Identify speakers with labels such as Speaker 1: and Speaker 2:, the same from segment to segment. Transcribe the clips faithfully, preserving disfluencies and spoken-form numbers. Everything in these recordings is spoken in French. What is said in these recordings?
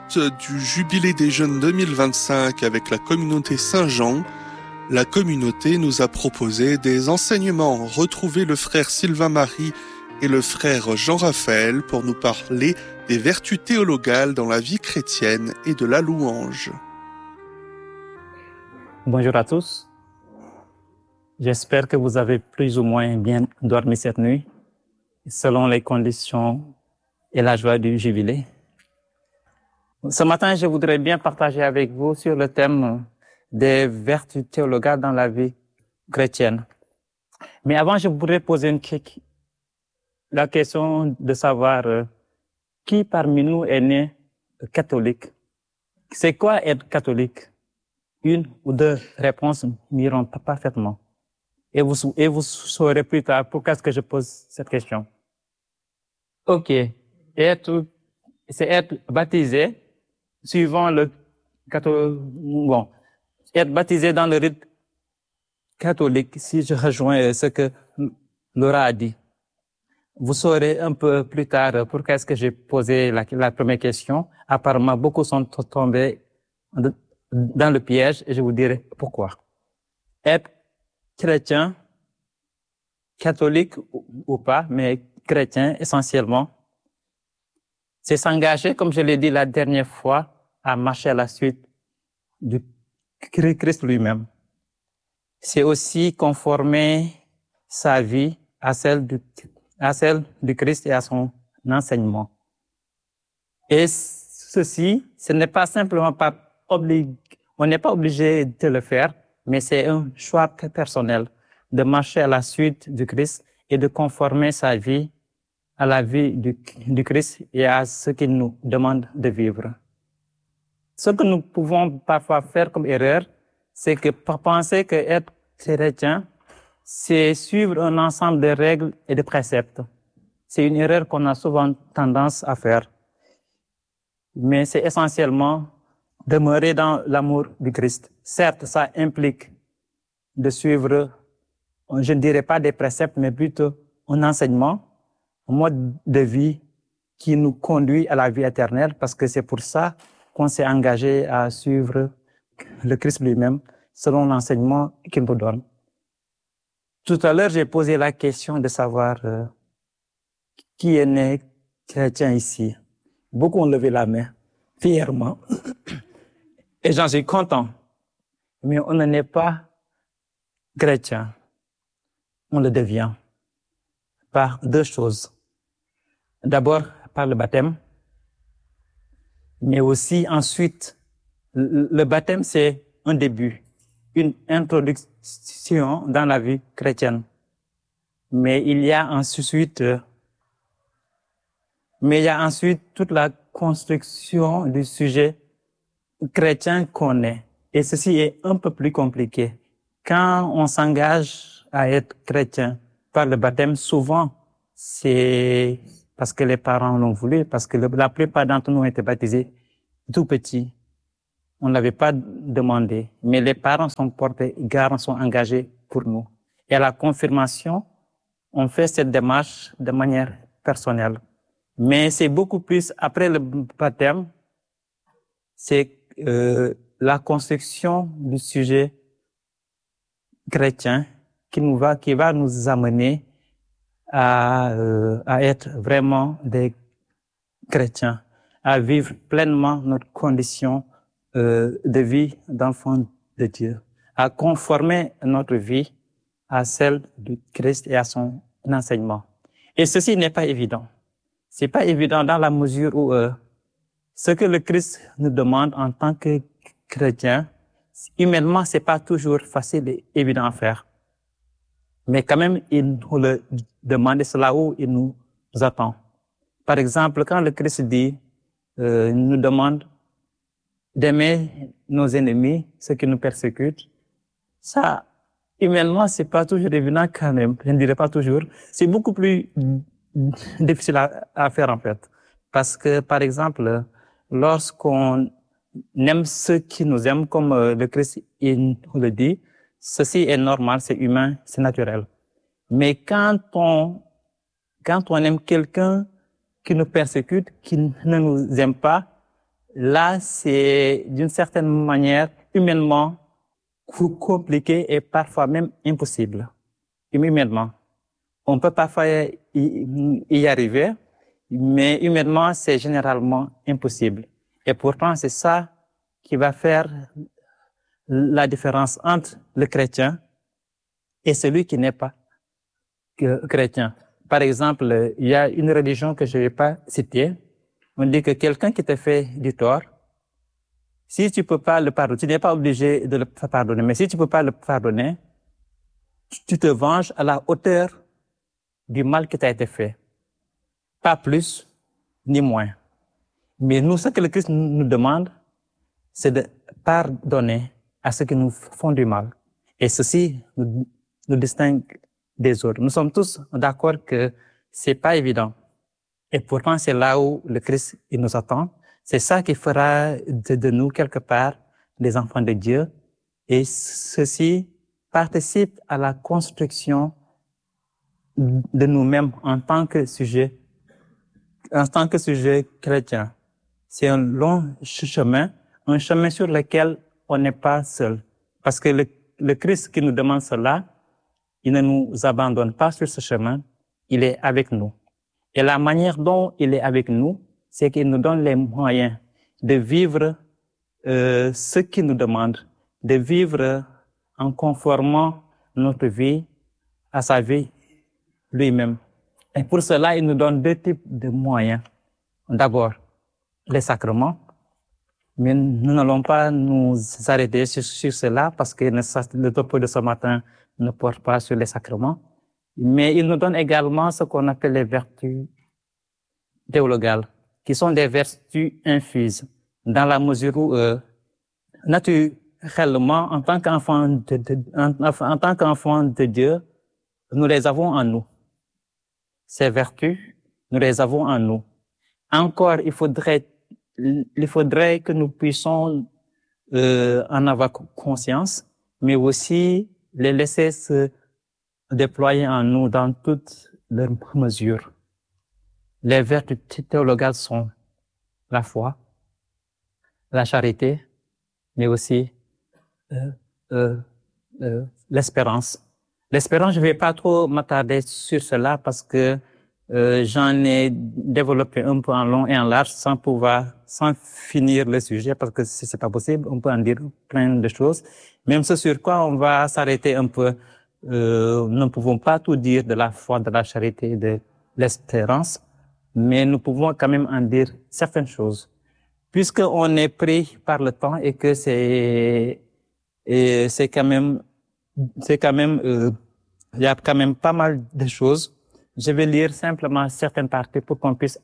Speaker 1: suite du Jubilé des Jeunes deux mille vingt-cinq avec la communauté Saint-Jean, la communauté nous a proposé des enseignements. Retrouvez le frère Sylvain Marie et le frère Jean-Raphaël pour nous parler des vertus théologales dans la vie chrétienne et de la louange.
Speaker 2: Bonjour à tous. J'espère que vous avez plus ou moins bien dormi cette nuit, selon les conditions et la joie du jubilé. Ce matin, je voudrais bien partager avec vous sur le thème des vertus théologales dans la vie chrétienne. Mais avant, je voudrais poser une, la question de savoir euh, qui parmi nous est né catholique. C'est quoi être catholique? Une ou deux réponses m'iront parfaitement. Et vous, et vous saurez plus tard pourquoi est-ce que je pose cette question. Ok. Être, c'est être baptisé suivant le catholique, bon, être baptisé dans le rite catholique, si je rejoins ce que Laura a dit. Vous saurez un peu plus tard pourquoi est-ce que j'ai posé la, la première question. Apparemment, beaucoup sont tombés dans le piège et je vous dirai pourquoi. Être chrétien, catholique ou pas, mais chrétien essentiellement, c'est s'engager, comme je l'ai dit la dernière fois, à marcher à la suite du Christ lui-même. C'est aussi conformer sa vie à celle du, à celle du Christ et à son enseignement. Et ceci, ce n'est pas simplement pas obligé, on n'est pas obligé de le faire, mais c'est un choix personnel de marcher à la suite du Christ et de conformer sa vie à la vie du, du Christ et à ce qu'il nous demande de vivre. Ce que nous pouvons parfois faire comme erreur, c'est que penser que être chrétien, c'est suivre un ensemble de règles et de préceptes. C'est une erreur qu'on a souvent tendance à faire. Mais c'est essentiellement demeurer dans l'amour du Christ. Certes, ça implique de suivre, je ne dirais pas des préceptes, mais plutôt un enseignement, un mode de vie qui nous conduit à la vie éternelle, parce que c'est pour ça qu'on s'est engagé à suivre le Christ lui-même, selon l'enseignement qu'il nous donne. Tout à l'heure, j'ai posé la question de savoir euh, qui est né chrétien ici. Beaucoup ont levé la main, fièrement, et j'en suis content. Mais on ne n'est pas chrétien, on le devient par deux choses. D'abord, par le baptême, mais aussi ensuite, le baptême, c'est un début, une introduction dans la vie chrétienne. Mais il y a ensuite, mais il y a ensuite toute la construction du sujet chrétien qu'on est. Et ceci est un peu plus compliqué. Quand on s'engage à être chrétien par le baptême, souvent, c'est parce que les parents l'ont voulu, parce que la plupart d'entre nous ont été baptisés tout petits. On n'avait pas demandé, mais les parents sont portés garant, sont engagés pour nous. Et à la confirmation, on fait cette démarche de manière personnelle. Mais c'est beaucoup plus, après le baptême, c'est euh, la construction du sujet chrétien qui nous va, qui va nous amener à, euh, à être vraiment des chrétiens, à vivre pleinement notre condition euh, de vie d'enfant de Dieu, à conformer notre vie à celle du Christ et à son enseignement. Et ceci n'est pas évident. C'est pas évident dans la mesure où euh, ce que le Christ nous demande en tant que chrétien, humainement, c'est pas toujours facile et évident à faire. Mais quand même, il nous le demande, et c'est là où il nous attend. Par exemple, quand le Christ dit, euh, il nous demande d'aimer nos ennemis, ceux qui nous persécutent, ça, humainement, c'est pas toujours évident quand même. Je ne dirais pas toujours. C'est beaucoup plus difficile à, à faire, en fait. Parce que, par exemple, lorsqu'on aime ceux qui nous aiment, comme euh, le Christ il nous le dit, ceci est normal, c'est humain, c'est naturel. Mais quand on, quand on aime quelqu'un qui nous persécute, qui ne nous aime pas, là, c'est d'une certaine manière humainement compliqué et parfois même impossible. Humainement. On peut parfois y, y arriver, mais humainement, c'est généralement impossible. Et pourtant, c'est ça qui va faire la différence entre le chrétien et celui qui n'est pas chrétien. Par exemple, il y a une religion que je ne vais pas citer. On dit que quelqu'un qui te fait du tort, si tu peux pas le pardonner, tu n'es pas obligé de le pardonner, mais si tu peux pas le pardonner, tu te venges à la hauteur du mal qui t'a été fait. Pas plus, ni moins. Mais nous, ce que le Christ nous demande, c'est de pardonner à ceux qui nous font du mal. Et ceci nous, nous distingue des autres. Nous sommes tous d'accord que c'est pas évident. Et pourtant, c'est là où le Christ, il nous attend. C'est ça qui fera de, de nous, quelque part, des enfants de Dieu. Et ceci participe à la construction de nous-mêmes en tant que sujet, en tant que sujet chrétien. C'est un long chemin, un chemin sur lequel on n'est pas seul. Parce que le, le Christ qui nous demande cela, il ne nous abandonne pas sur ce chemin, il est avec nous. Et la manière dont il est avec nous, c'est qu'il nous donne les moyens de vivre euh, ce qu'il nous demande, de vivre en conformant notre vie à sa vie lui-même. Et pour cela, il nous donne deux types de moyens. D'abord, les sacrements. Mais nous n'allons pas nous arrêter sur, sur cela parce que le topo de ce matin ne porte pas sur les sacrements. Mais il nous donne également ce qu'on appelle les vertus théologales, qui sont des vertus infuses, dans la mesure où, euh, naturellement, en tant qu'enfant de, de, en, en tant qu'enfant de Dieu, nous les avons en nous. Ces vertus, nous les avons en nous. Encore, il faudrait, il faudrait que nous puissions euh, en avoir conscience, mais aussi les laisser se déployer en nous dans toutes leurs mesures. Les vertus théologales sont la foi, la charité, mais aussi euh, euh, euh, l'espérance. L'espérance, je ne vais pas trop m'attarder sur cela parce que euh, j'en ai développé un peu en long et en large sans pouvoir, sans finir le sujet parce que si c'est pas possible, on peut en dire plein de choses. Même ce sur quoi on va s'arrêter un peu, euh, nous ne pouvons pas tout dire de la foi, de la charité et de l'espérance, mais nous pouvons quand même en dire certaines choses. Puisqu'on est pris par le temps et que c'est, et c'est quand même, c'est quand même, euh, il y a quand même pas mal de choses. Je vais lire simplement certaines parties pour qu'on puisse,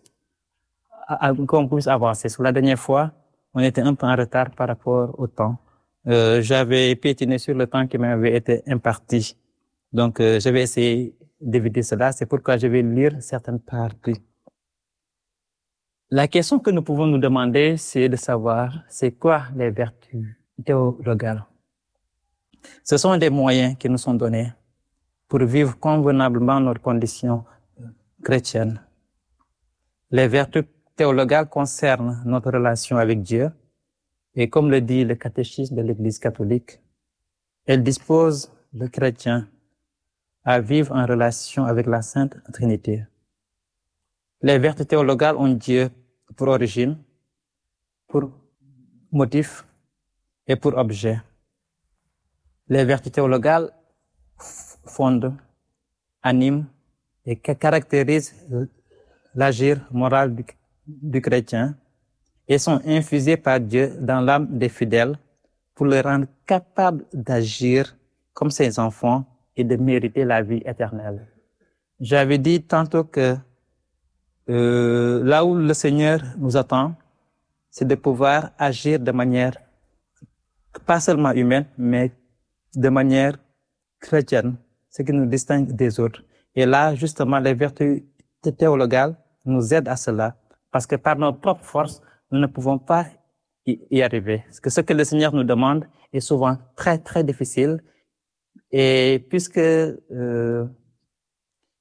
Speaker 2: qu'on puisse avancer. Sur la dernière fois, on était un peu en retard par rapport au temps. Euh, j'avais piétiné sur le temps qui m'avait été imparti. Donc, euh, je vais essayer d'éviter cela. C'est pourquoi je vais lire certaines parties. La question que nous pouvons nous demander, c'est de savoir, c'est quoi les vertus théologales? Ce sont des moyens qui nous sont donnés pour vivre convenablement notre condition chrétienne. Les vertus théologales concernent notre relation avec Dieu et comme le dit le catéchisme de l'Église catholique, elles disposent le chrétien à vivre en relation avec la Sainte Trinité. Les vertus théologales ont Dieu pour origine, pour motif et pour objet. Les vertus théologales fondent, animent et caractérisent l'agir moral du, du chrétien et sont infusées par Dieu dans l'âme des fidèles pour les rendre capables d'agir comme ses enfants et de mériter la vie éternelle. J'avais dit tantôt que euh, là où le Seigneur nous attend, c'est de pouvoir agir de manière pas seulement humaine, mais de manière chrétienne, ce qui nous distingue des autres. Et là, justement, les vertus théologales nous aident à cela, parce que par nos propres forces, nous ne pouvons pas y arriver. Parce que ce que le Seigneur nous demande est souvent très, très difficile. Et puisque, euh,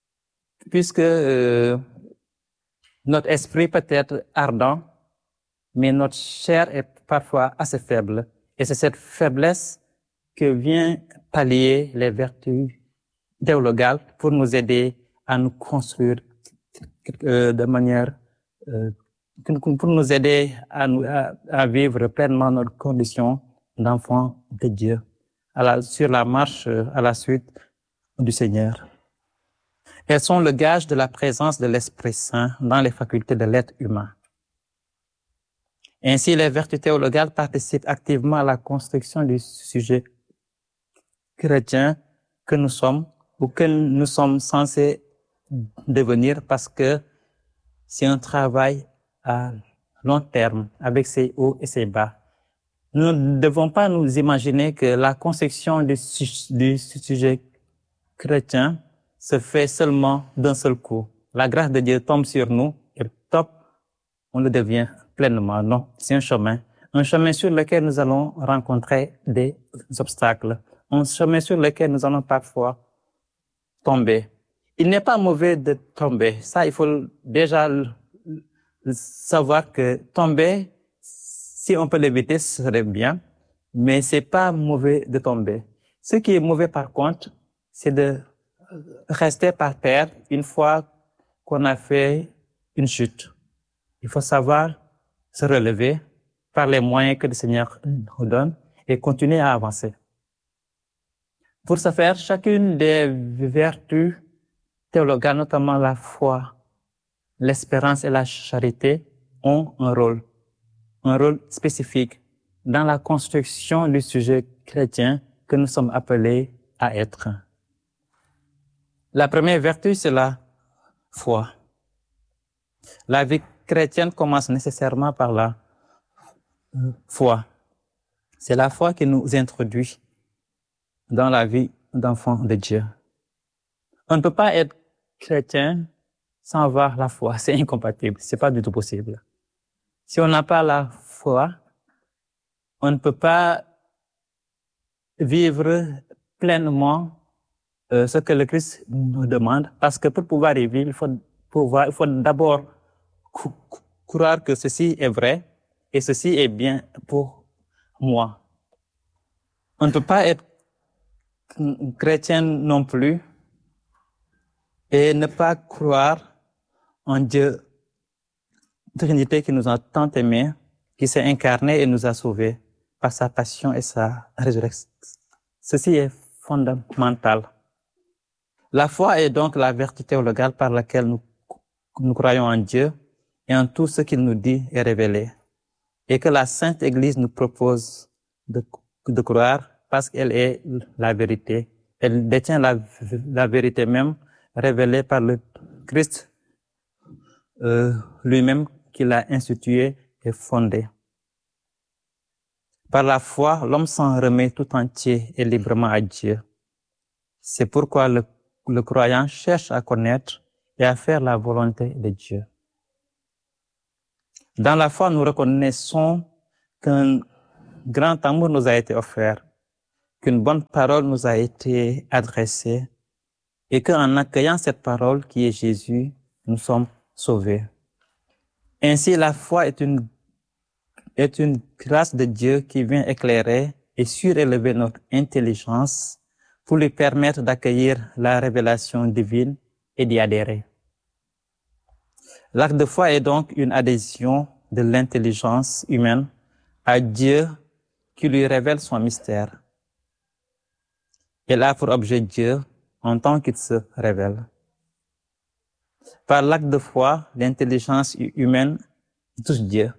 Speaker 2: puisque euh, notre esprit peut être ardent, mais notre chair est parfois assez faible. Et c'est cette faiblesse que vient pallier les vertus théologales pour nous aider à nous construire euh, de manière, euh, pour nous aider à, nous, à, à vivre pleinement notre condition d'enfant de Dieu à la, sur la marche euh, à la suite du Seigneur. Elles sont le gage de la présence de l'Esprit Saint dans les facultés de l'être humain. Ainsi, les vertus théologales participent activement à la construction du sujet chrétien que nous sommes ou que nous sommes censés devenir, parce que c'est un travail à long terme avec ses hauts et ses bas. Nous ne devons pas nous imaginer que la construction du, du sujet chrétien se fait seulement d'un seul coup. La grâce de Dieu tombe sur nous et top, on le devient pleinement. Non, c'est un chemin. Un chemin sur lequel nous allons rencontrer des obstacles. Un chemin sur lequel nous allons parfois tomber. Il n'est pas mauvais de tomber. Ça, il faut déjà savoir que tomber, si on peut l'éviter, ce serait bien. Mais c'est pas mauvais de tomber. Ce qui est mauvais, par contre, c'est de rester par terre une fois qu'on a fait une chute. Il faut savoir se relever par les moyens que le Seigneur nous donne et continuer à avancer. Pour ce faire, chacune des vertus théologales, notamment la foi, l'espérance et la charité, ont un rôle, un rôle spécifique dans la construction du sujet chrétien que nous sommes appelés à être. La première vertu, c'est la foi. La vie chrétienne commence nécessairement par la foi. C'est la foi qui nous introduit dans la vie d'enfant de Dieu. On ne peut pas être chrétien sans avoir la foi. C'est incompatible. C'est pas du tout possible. Si on n'a pas la foi, on ne peut pas vivre pleinement euh, ce que le Christ nous demande, parce que pour pouvoir y vivre, il faut pouvoir, il faut d'abord croire que ceci est vrai et ceci est bien pour moi. On ne peut pas être chrétien non plus et ne pas croire en Dieu, Trinité qui nous a tant aimés, qui s'est incarné et nous a sauvés par sa passion et sa résurrection. Ceci est fondamental. La foi est donc la vertu théologale par laquelle nous, nous croyons en Dieu et en tout ce qu'il nous dit et révélé, et que la Sainte Église nous propose de, de croire parce qu'elle est la vérité. Elle détient la, la vérité même révélée par le Christ euh, lui-même qui l'a instituée et fondée. Par la foi, l'homme s'en remet tout entier et librement à Dieu. C'est pourquoi le, le croyant cherche à connaître et à faire la volonté de Dieu. Dans la foi, nous reconnaissons qu'un grand amour nous a été offert, qu'une bonne parole nous a été adressée et qu'en accueillant cette parole qui est Jésus, nous sommes sauvés. Ainsi, la foi est une, est une grâce de Dieu qui vient éclairer et surélever notre intelligence pour lui permettre d'accueillir la révélation divine et d'y adhérer. L'acte de foi est donc une adhésion de l'intelligence humaine à Dieu qui lui révèle son mystère. Elle a pour objet Dieu en tant qu'il se révèle. Par l'acte de foi, l'intelligence humaine touche Dieu.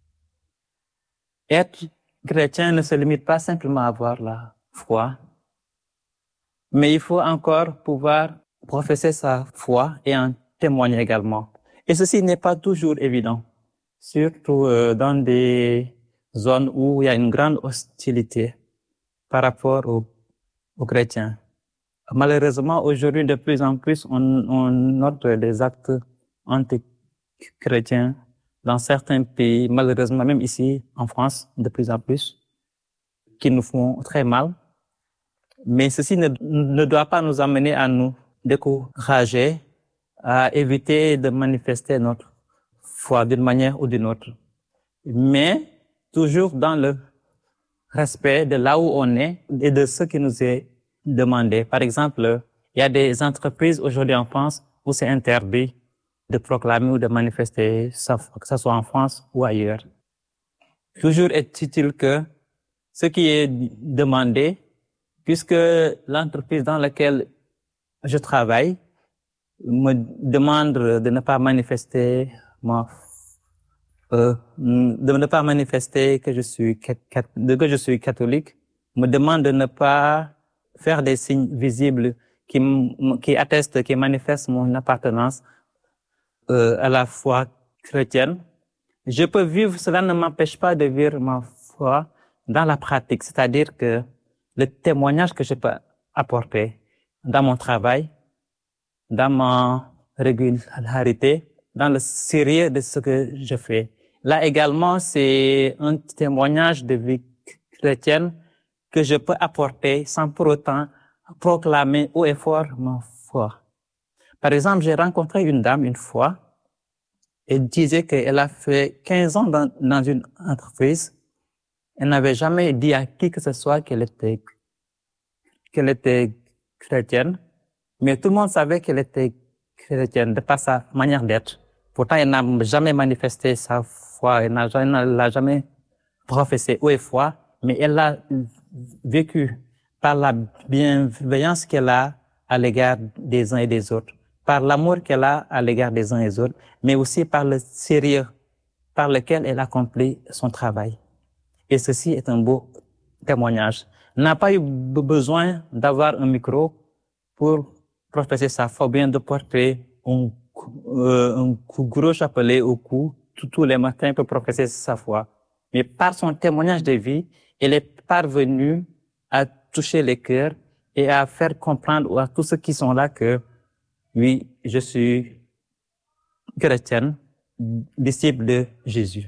Speaker 2: Être chrétien ne se limite pas simplement à avoir la foi, mais il faut encore pouvoir professer sa foi et en témoigner également. Et ceci n'est pas toujours évident, surtout euh, dans des zones où il y a une grande hostilité par rapport aux, aux chrétiens. Malheureusement, aujourd'hui, de plus en plus, on, on note des actes anti-chrétiens dans certains pays, malheureusement même ici en France, de plus en plus, qui nous font très mal. Mais ceci ne, ne doit pas nous amener à nous décourager, à éviter de manifester notre foi d'une manière ou d'une autre. mais toujours dans le respect de là où on est et de ce qui nous est demandé. Par exemple, il y a des entreprises aujourd'hui en France où c'est interdit de proclamer ou de manifester, que ce soit en France ou ailleurs. Toujours est-il que ce qui est demandé, puisque l'entreprise dans laquelle je travaille me demande de ne pas manifester ma, euh, de ne pas manifester que je suis que je suis catholique, me demande de ne pas faire des signes visibles qui qui attestent, qui manifestent mon appartenance euh, à la foi chrétienne. Je peux vivre, cela ne m'empêche pas de vivre ma foi dans la pratique, c'est-à-dire que le témoignage que je peux apporter dans mon travail, dans ma régularité, dans le sérieux de ce que je fais. Là également, c'est un témoignage de vie chrétienne que je peux apporter sans pour autant proclamer haut et fort ma foi. Par exemple, j'ai rencontré une dame une fois. Elle disait qu'elle a fait quinze ans dans, dans une entreprise. Elle n'avait jamais dit à qui que ce soit qu'elle était, qu'elle était chrétienne. Mais tout le monde savait qu'elle était chrétienne de par sa manière d'être. Pourtant, elle n'a jamais manifesté sa foi. Elle n'a jamais, l'a jamais professé haut et fort. Mais elle a vécu par la bienveillance qu'elle a à l'égard des uns et des autres, par l'amour qu'elle a à l'égard des uns et des autres, mais aussi par le sérieux par lequel elle accomplit son travail. Et ceci est un beau témoignage. Elle n'a pas eu besoin d'avoir un micro pour professer sa foi, bien de porter un, euh, un gros chapelet au cou tous les matins pour professer sa foi. Mais par son témoignage de vie, elle est parvenue à toucher les cœurs et à faire comprendre à tous ceux qui sont là que oui, je suis chrétienne, disciple de Jésus.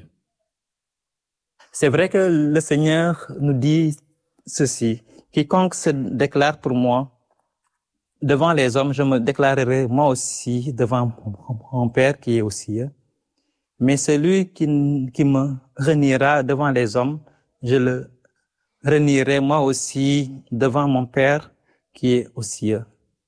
Speaker 2: C'est vrai que le Seigneur nous dit ceci. Quiconque se déclare pour moi devant les hommes, je me déclarerai moi aussi devant mon Père qui est aux cieux. Mais celui qui, qui me reniera devant les hommes, je le renierai moi aussi devant mon Père qui est aux cieux.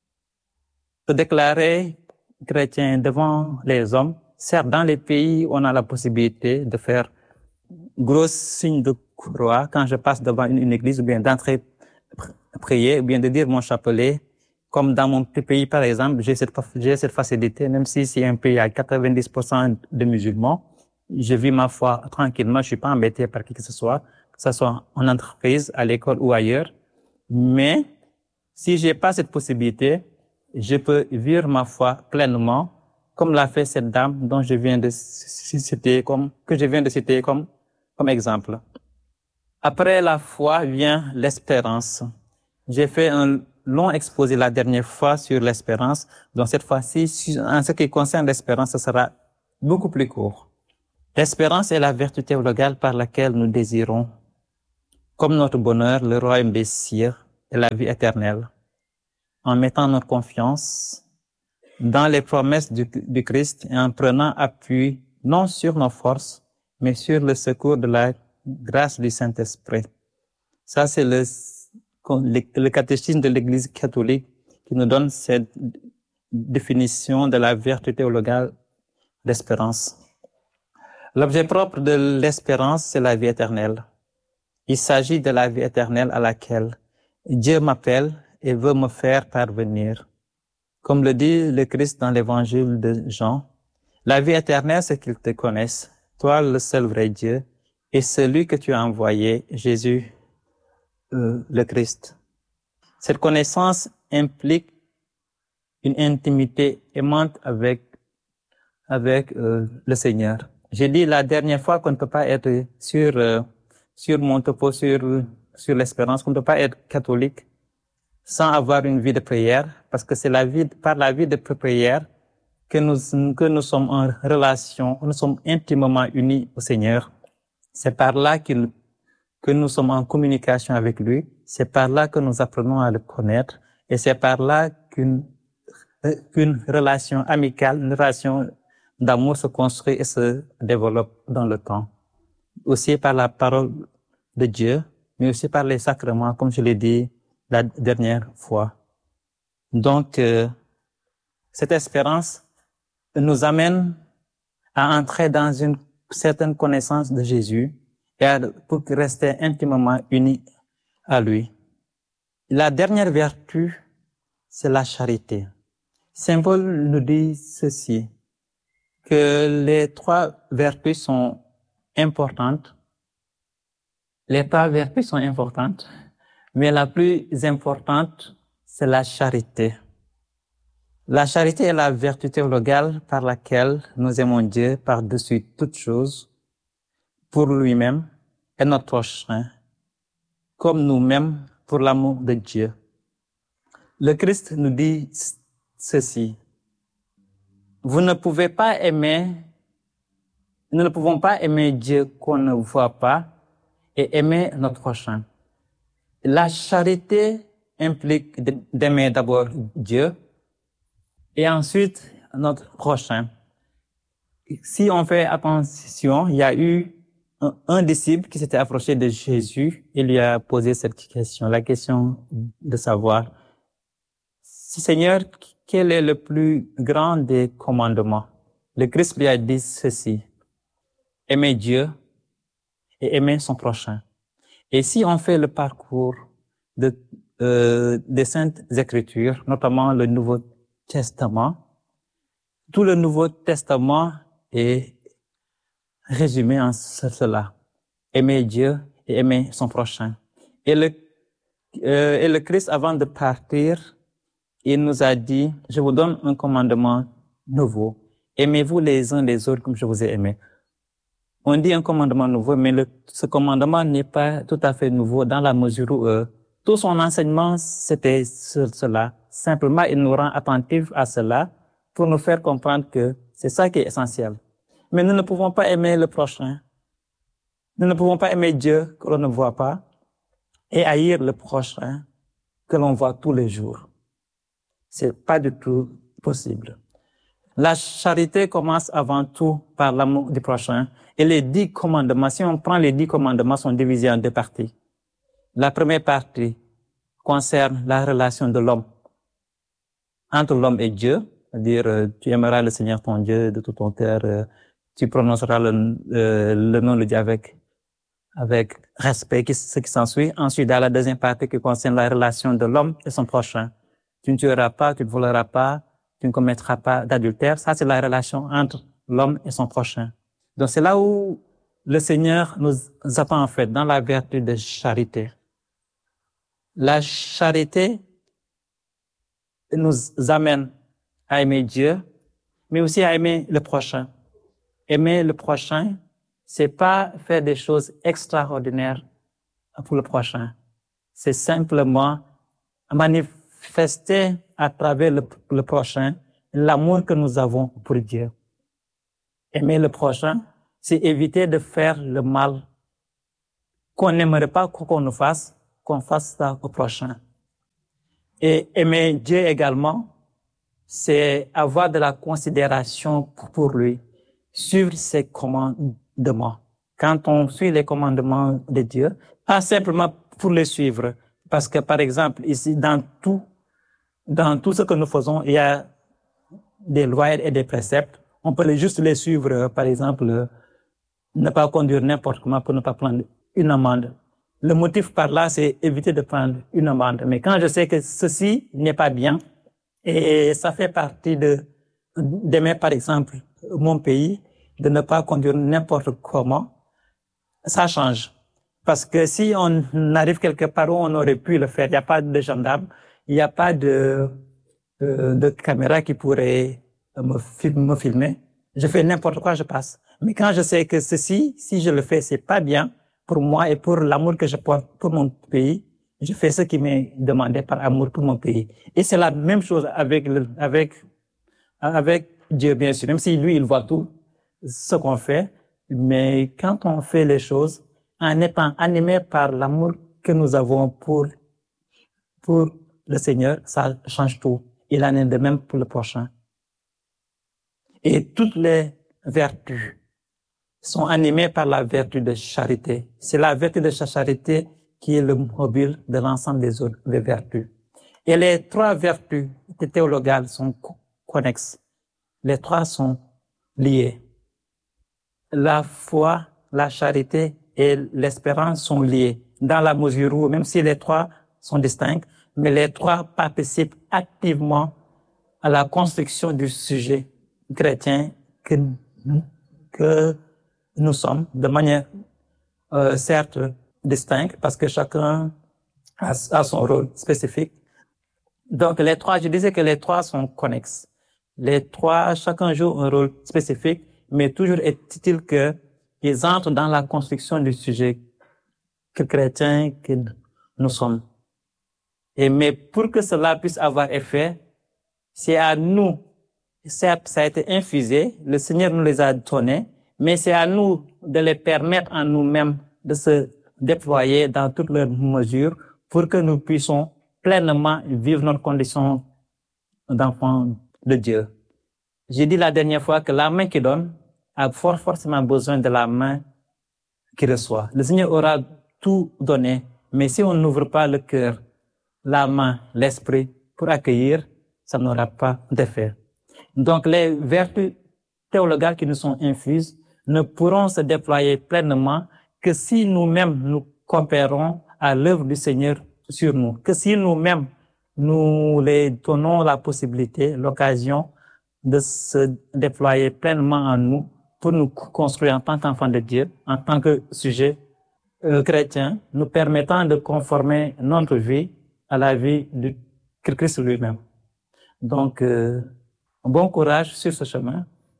Speaker 2: Se déclarer chrétien devant les hommes, certes, dans les pays, on a la possibilité de faire gros signe de croix quand je passe devant une, une église, ou bien d'entrer prier, ou bien de dire mon chapelet. Comme dans mon pays, par exemple, j'ai cette, j'ai cette facilité, même si c'est un pays à quatre-vingt-dix pour cent de musulmans, je vis ma foi tranquillement, je suis pas embêté par qui que ce soit, que ce soit en entreprise, à l'école ou ailleurs. Mais si j'ai pas cette possibilité, je peux vivre ma foi pleinement, comme l'a fait cette dame dont je viens de citer comme, que je viens de citer comme, comme exemple. Après la foi vient l'espérance. J'ai fait un long exposé la dernière fois sur l'espérance, donc cette fois-ci, en ce qui concerne l'espérance, ce sera beaucoup plus court. L'espérance est la vertu théologale par laquelle nous désirons, comme notre bonheur, le royaume des cieux et la vie éternelle, en mettant notre confiance dans les promesses du, du Christ et en prenant appui non sur nos forces, mais sur le secours de la grâce du Saint-Esprit. Ça, c'est le, le, le catéchisme de l'Église catholique qui nous donne cette définition de la vertu théologale d'espérance. L'objet propre de l'espérance, c'est la vie éternelle. Il s'agit de la vie éternelle à laquelle Dieu m'appelle et veut me faire parvenir. Comme le dit le Christ dans l'évangile de Jean, la vie éternelle, c'est qu'ils te connaissent, toi le seul vrai Dieu, et celui que tu as envoyé, Jésus, euh, le Christ. Cette connaissance implique une intimité aimante avec, avec euh, le Seigneur. J'ai dit la dernière fois qu'on ne peut pas être sur, euh, sur mon topo, sur, sur l'espérance, qu'on ne peut pas être catholique sans avoir une vie de prière, parce que c'est la vie, par la vie de prière que nous, que nous sommes en relation, nous sommes intimement unis au Seigneur. C'est par là qu'il, que nous sommes en communication avec lui. C'est par là que nous apprenons à le connaître. Et c'est par là qu'une, qu'une relation amicale, une relation d'amour se construit et se développe dans le temps. aussi par la parole de Dieu, mais aussi par les sacrements, comme je l'ai dit la dernière fois. Donc, euh, cette espérance nous amène à entrer dans une certaine connaissance de Jésus et à, pour rester intimement unis à lui. La dernière vertu, c'est la charité. Saint Paul nous dit ceci, que les trois vertus sont importantes. Les trois vertus sont importantes, mais la plus importante, c'est la charité. La charité est la vertu théologale par laquelle nous aimons Dieu par-dessus toute chose, pour lui-même et notre prochain, comme nous-mêmes pour l'amour de Dieu. Le Christ nous dit ceci. Vous ne pouvez pas aimer, nous ne pouvons pas aimer Dieu qu'on ne voit pas et aimer notre prochain. La charité implique d'aimer d'abord Dieu et ensuite notre prochain. Si on fait attention, il y a eu un, un disciple qui s'était approché de Jésus et lui a posé cette question, la question de savoir, Seigneur, quel est le plus grand des commandements? Le Christ lui a dit ceci, aimer Dieu et aimer son prochain. Et si on fait le parcours de, euh, des Saintes Écritures, notamment le Nouveau Testament, tout le Nouveau Testament est résumé en cela. Aimer Dieu et aimer son prochain. Et le, euh, et le Christ, avant de partir, il nous a dit, je vous donne un commandement nouveau. Aimez-vous les uns les autres comme je vous ai aimé. On dit un commandement nouveau, mais le, ce commandement n'est pas tout à fait nouveau dans la mesure où euh, tout son enseignement, c'était cela. Simplement, il nous rend attentifs à cela pour nous faire comprendre que c'est ça qui est essentiel. Mais nous ne pouvons pas aimer le prochain. Nous ne pouvons pas aimer Dieu que l'on ne voit pas et haïr le prochain que l'on voit tous les jours. C'est pas du tout possible. La charité commence avant tout par l'amour du prochain. Et les dix commandements, si on prend les dix commandements, sont divisés en deux parties. La première partie concerne la relation de l'homme entre l'homme et Dieu, c'est-à-dire euh, tu aimeras le Seigneur ton Dieu de tout ton cœur, euh, tu prononceras le, euh, le nom de Dieu avec avec respect, ce qui s'ensuit. Ensuite, dans la deuxième partie qui concerne la relation de l'homme et son prochain. Tu ne tueras pas, tu ne voleras pas, tu ne commettras pas d'adultère. Ça, c'est la relation entre l'homme et son prochain. Donc, c'est là où le Seigneur nous attend, en fait, dans la vertu de charité. La charité nous amène à aimer Dieu, mais aussi à aimer le prochain. Aimer le prochain, c'est pas faire des choses extraordinaires pour le prochain. C'est simplement manifester à travers le, le prochain l'amour que nous avons pour Dieu. Aimer le prochain, c'est éviter de faire le mal qu'on n'aimerait pas qu'on nous fasse, qu'on fasse ça au prochain. Et aimer Dieu également, c'est avoir de la considération pour lui, suivre ses commandements. Quand on suit les commandements de Dieu, pas simplement pour les suivre, parce que par exemple, ici, dans tout, dans tout ce que nous faisons, il y a des lois et des préceptes. On peut les juste les suivre, par exemple, ne pas conduire n'importe comment pour ne pas prendre une amende. Le motif par là, c'est éviter de prendre une amende. Mais quand je sais que ceci n'est pas bien, et ça fait partie de, d'aimer, par exemple, mon pays, de ne pas conduire n'importe comment, ça change. Parce que si on arrive quelque part où on aurait pu le faire, il n'y a pas de gendarme, il n'y a pas de, de, de caméra qui pourrait me, film, me filmer. Je fais n'importe quoi, je passe. Mais quand je sais que ceci, si je le fais, c'est pas bien pour moi et pour l'amour que je porte pour mon pays, je fais ce qui m'est demandé par amour pour mon pays. Et c'est la même chose avec le, avec, avec Dieu, bien sûr. Même si lui, il voit tout ce qu'on fait. Mais quand on fait les choses en étant animé par l'amour que nous avons pour, pour le Seigneur, ça change tout. Il en est de même pour le prochain. Et toutes les vertus sont animés par la vertu de charité. C'est la vertu de charité qui est le mobile de l'ensemble des autres des vertus. Et les trois vertus théologales sont connexes. Les trois sont liées. La foi, la charité et l'espérance sont liées dans la mesure où, même si les trois sont distincts, mais les trois participent activement à la construction du sujet chrétien que, que nous sommes, de manière euh, certes distincte, parce que chacun a, a son rôle spécifique. Donc les trois, je disais que les trois sont connexes. Les trois, chacun joue un rôle spécifique, mais toujours est-il qu'ils entrent dans la construction du sujet que chrétien que nous sommes. Et mais pour que cela puisse avoir effet, c'est à nous, certes, ça a été infusé, le Seigneur nous les a donnés, mais c'est à nous de les permettre en nous-mêmes de se déployer dans toutes leurs mesures pour que nous puissions pleinement vivre notre condition d'enfant de Dieu. J'ai dit la dernière fois que la main qui donne a fort forcément besoin de la main qui reçoit. Le Seigneur aura tout donné, mais si on n'ouvre pas le cœur, la main, l'esprit pour accueillir, ça n'aura pas d'effet. Donc les vertus théologales qui nous sont infuses ne pourront se déployer pleinement que si nous-mêmes nous coopérons à l'œuvre du Seigneur sur nous, que si nous-mêmes nous les donnons la possibilité, l'occasion de se déployer pleinement en nous pour nous construire en tant qu'enfants de Dieu, en tant que sujet euh, chrétien, nous permettant de conformer notre vie à la vie de Christ lui-même. Donc, euh, bon courage sur ce chemin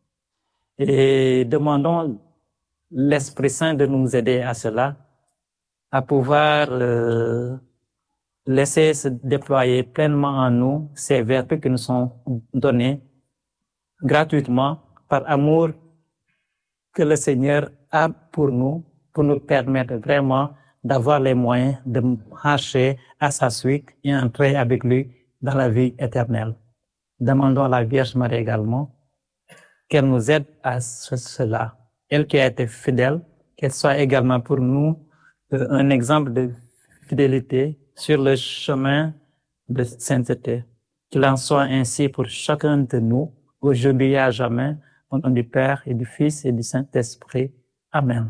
Speaker 2: et demandons l'Esprit Saint de nous aider à cela, à pouvoir euh, laisser se déployer pleinement en nous ces vertus qui nous sont données gratuitement par amour que le Seigneur a pour nous, pour nous permettre vraiment d'avoir les moyens de marcher à sa suite et entrer avec lui dans la vie éternelle. Demandons à la Vierge Marie également qu'elle nous aide à cela. Elle qui a été fidèle, qu'elle soit également pour nous euh, un exemple de fidélité sur le chemin de sainteté. Qu'il en soit ainsi pour chacun de nous, aujourd'hui et à jamais, au nom du Père et du Fils et du Saint-Esprit. Amen.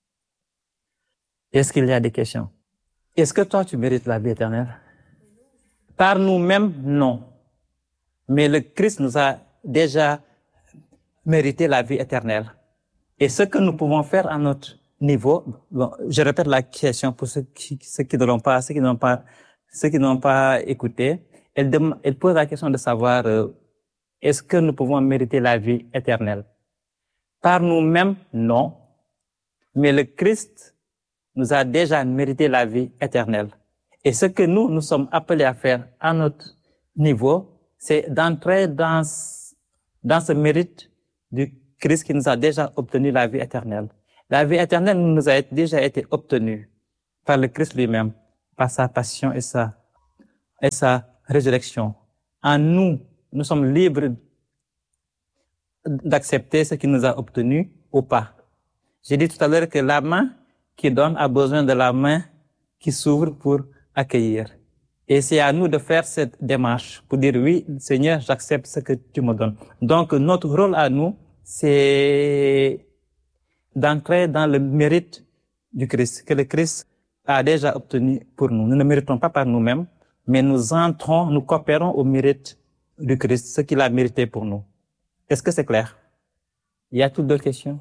Speaker 2: Est-ce qu'il y a des questions? Est-ce que toi, tu mérites la vie éternelle? Par nous-mêmes, non. Mais le Christ nous a déjà mérité la vie éternelle. Et ce que nous pouvons faire à notre niveau, bon, je répète la question pour ceux qui, ceux qui ne l'ont pas, ceux qui n'ont pas, ceux qui n'ont pas écouté. Elle, dem, elle pose la question de savoir, euh, est-ce que nous pouvons mériter la vie éternelle? Par nous-mêmes, non. Mais le Christ nous a déjà mérité la vie éternelle. Et ce que nous, nous sommes appelés à faire à notre niveau, c'est d'entrer dans, dans ce mérite du Christ qui nous a déjà obtenu la vie éternelle. La vie éternelle nous a déjà été obtenue par le Christ lui-même, par sa passion et sa, et sa résurrection. En nous, nous sommes libres d'accepter ce qu'il nous a obtenu ou pas. J'ai dit tout à l'heure que la main qui donne a besoin de la main qui s'ouvre pour accueillir. Et c'est à nous de faire cette démarche pour dire oui, Seigneur, j'accepte ce que tu me donnes. Donc, notre rôle à nous, c'est d'entrer dans le mérite du Christ, que le Christ a déjà obtenu pour nous. Nous ne méritons pas par nous-mêmes, mais nous entrons, nous coopérons au mérite du Christ, ce qu'il a mérité pour nous. Est-ce que c'est clair? Il y a toutes d'autres questions?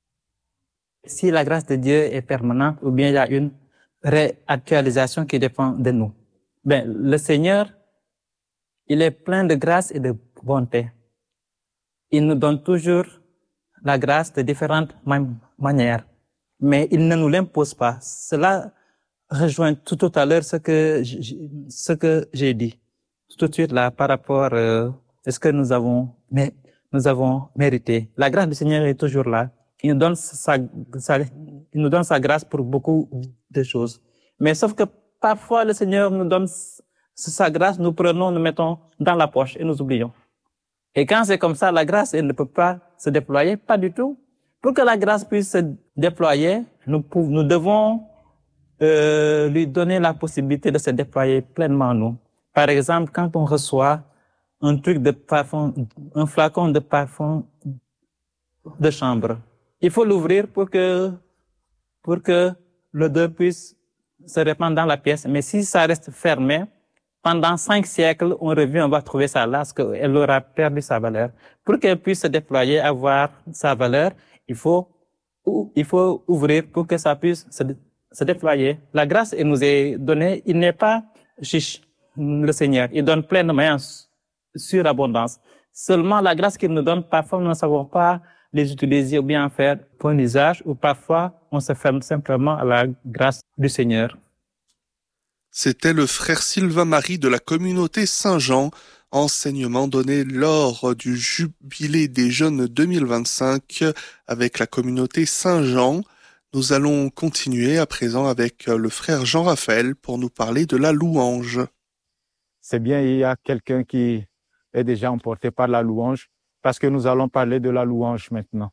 Speaker 2: Si la grâce de Dieu est permanente ou bien il y a une réactualisation qui dépend de nous. Ben, le Seigneur, il est plein de grâce et de bonté. Il nous donne toujours la grâce de différentes manières, mais il ne nous l'impose pas. Cela rejoint tout, tout à l'heure ce que ce que j'ai dit tout de suite là par rapport euh, à ce que nous avons mais nous avons mérité. La grâce du Seigneur est toujours là. Il nous donne sa, sa il nous donne sa grâce pour beaucoup de choses. Mais sauf que parfois le Seigneur nous donne sa grâce, nous prenons, nous mettons dans la poche et nous oublions. Et quand c'est comme ça, la grâce, elle ne peut pas se déployer, pas du tout. Pour que la grâce puisse se déployer, nous, pouvons, nous devons euh, lui donner la possibilité de se déployer pleinement nous. Par exemple, quand on reçoit un truc de parfum, un flacon de parfum de chambre, il faut l'ouvrir pour que, pour que l'odeur puisse se répandre dans la pièce. Mais si ça reste fermé, pendant cinq siècles, on revient, on va trouver ça là, parce qu'elle aura perdu sa valeur. Pour qu'elle puisse se déployer, avoir sa valeur, il faut, il faut ouvrir pour que ça puisse se, se déployer. La grâce, elle nous est donnée, il n'est pas chiche, le Seigneur. Il donne pleinement en surabondance. Seulement, la grâce qu'il nous donne, parfois, nous ne savons pas les utiliser ou bien en faire bon usage, ou parfois, on se ferme simplement à la grâce du Seigneur.
Speaker 1: C'était le frère Sylvain Marie de la communauté Saint-Jean, enseignement donné lors du jubilé des jeunes deux mille vingt-cinq avec la communauté Saint-Jean. Nous allons continuer à présent avec le frère Jean-Raphaël pour nous parler de la louange.
Speaker 3: C'est bien, il y a quelqu'un qui est déjà emporté par la louange, parce que nous allons parler de la louange maintenant.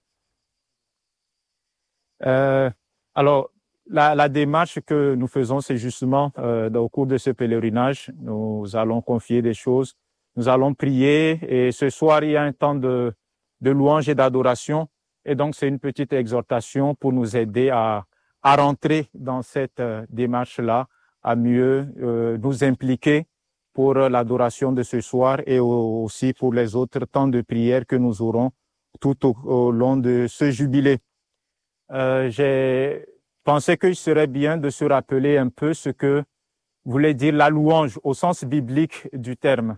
Speaker 3: Euh, alors, La, la démarche que nous faisons, c'est justement euh, au cours de ce pèlerinage, nous allons confier des choses, nous allons prier et ce soir, il y a un temps de, de louange et d'adoration et donc c'est une petite exhortation pour nous aider à, à rentrer dans cette euh, démarche-là, à mieux euh, nous impliquer pour l'adoration de ce soir et au, aussi pour les autres temps de prière que nous aurons tout au, au long de ce jubilé. Euh, j'ai pensais qu'il serait bien de se rappeler un peu ce que voulait dire la louange au sens biblique du terme.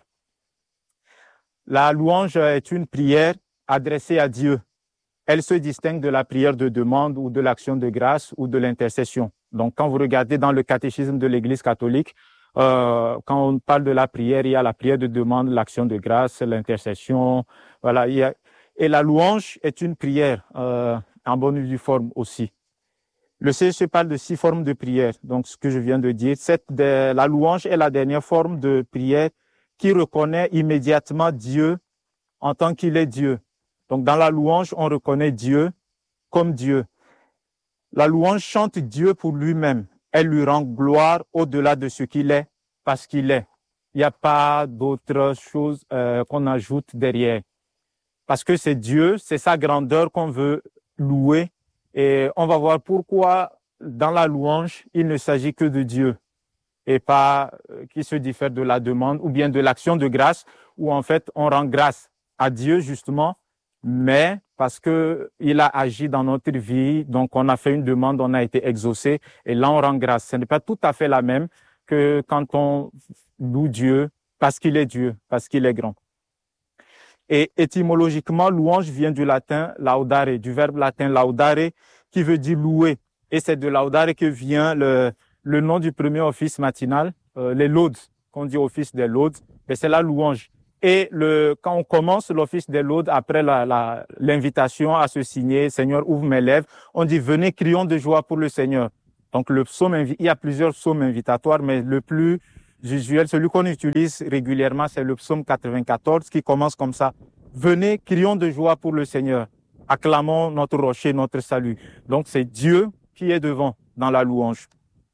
Speaker 3: La louange est une prière adressée à Dieu. Elle se distingue de la prière de demande ou de l'action de grâce ou de l'intercession. Donc, quand vous regardez dans le catéchisme de l'Église catholique, euh, quand on parle de la prière, il y a la prière de demande, l'action de grâce, l'intercession. Voilà. Il y a... Et la louange est une prière euh, en bonne et due forme aussi. Le C E C parle de six formes de prière. Donc, ce que je viens de dire, cette, de, la louange est la dernière forme de prière qui reconnaît immédiatement Dieu en tant qu'il est Dieu. Donc, dans la louange, on reconnaît Dieu comme Dieu. La louange chante Dieu pour lui-même. Elle lui rend gloire au-delà de ce qu'il est, parce qu'il est. Il n'y a pas d'autre chose euh, qu'on ajoute derrière. Parce que c'est Dieu, c'est sa grandeur qu'on veut louer. Et on va voir pourquoi dans la louange, il ne s'agit que de Dieu et pas qui se diffère de la demande ou bien de l'action de grâce où en fait on rend grâce à Dieu justement, mais parce que il a agi dans notre vie, donc on a fait une demande, on a été exaucé et là on rend grâce. Ce n'est pas tout à fait la même que quand on loue Dieu parce qu'il est Dieu, parce qu'il est grand. Et étymologiquement, louange vient du latin laudare, du verbe latin laudare, qui veut dire louer. Et c'est de laudare que vient le, le nom du premier office matinal, euh, les laudes, qu'on dit office des laudes, et c'est la louange. Et le, quand on commence l'office des laudes, après la, la, l'invitation à se signer, Seigneur, ouvre mes lèvres, on dit venez, crions de joie pour le Seigneur. Donc le psaume, il y a plusieurs psaumes invitatoires, mais le plus usuel, celui qu'on utilise régulièrement, c'est le psaume quatre-vingt-quatorze qui commence comme ça. Venez, crions de joie pour le Seigneur. Acclamons notre rocher, notre salut. Donc c'est Dieu qui est devant dans la louange.